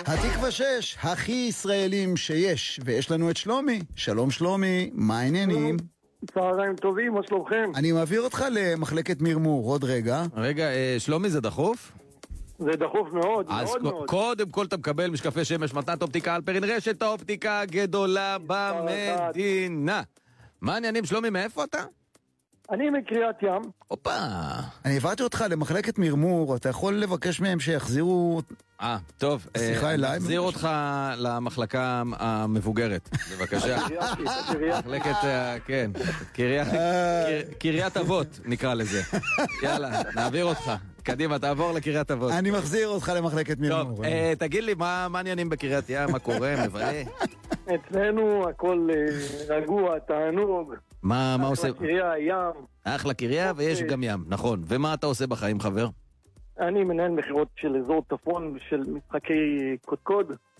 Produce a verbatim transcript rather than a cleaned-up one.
התקווה שש, הכי ישראלים שיש, ויש לנו את שלומי. שלום שלומי, מה העניינים? צהריים טובים, מה שלומכם? אני מעביר אותך למחלקת מרמור, עוד רגע. רגע, שלומי, זה דחוף? זה דחוף מאוד, אז מאוד מאוד. קודם כל אתה מקבל משקפי שמש מתנת אופטיקה אלפרין, רשת האופטיקה הגדולה במדינה. מה העניינים, שלומי, מאיפה אתה? אני מקריית ים. הופה. אני העברתי אותך למחלקת מרמור, אתה יכול לבקש מהם שיחזירו... אה, טוב. שיחה אליי. נחזיר אותך למחלקה המבוגרת, בבקשה. מחלקת, כן, קריית אבות נקרא לזה. יאללה, נעביר אותך. קדימה, תעבור לקריית אבות. אני מחזיר אותך למחלקת מרמור. טוב, תגיד לי, מה העניינים בקריית ים? מה קורה? מבלה? אצלנו הכל רגוע, תענוג. מה עושה? אחלה קריה, ים. אחלה קריה ויש גם ים, נכון. ומה אתה עושה בחיים, חבר? אני מנהל מחירות של אזור צפון של משחקי קודקוד.